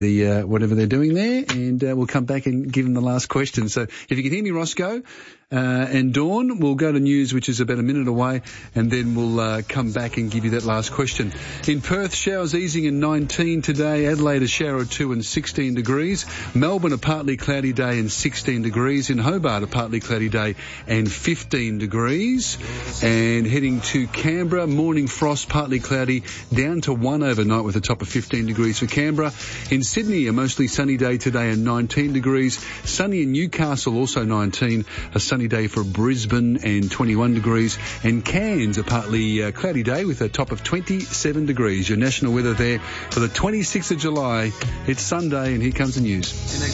whatever they're doing there, and we'll come back and give them the last question. So if you can hear me, Roscoe and Dawn, we'll go to news, which is about a minute away, and then we'll come back and give you that last question. In Perth, showers easing and 19 today. Adelaide, a shower or 2 and 16 degrees. Melbourne, a partly cloudy day and 16 degrees. In Hobart, a partly cloudy day and 15 degrees. And heading to Canberra, morning frost, partly cloudy, down to 1 overnight with a top of 15 degrees for Canberra. In Sydney, a mostly sunny day today and 19 degrees. Sunny in Newcastle, also 19. A sunny day for Brisbane and 21 degrees. And Cairns, a partly cloudy day with a top of 27 degrees. Your national weather there for the 26th of July. It's Sunday, and here comes the news.